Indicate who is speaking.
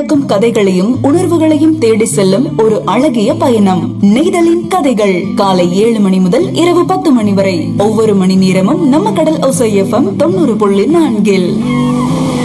Speaker 1: விளக்கும் கதைகளையும் உணர்வுகளையும் தேடி செல்லும் ஒரு அழகிய பயணம். நெய்தலின் கதைகள் காலை 7 மணி முதல் இரவு 10 மணி வரை ஒவ்வொரு மணி நேரமும் நம்ம கடல் ஓசை FM 90.4.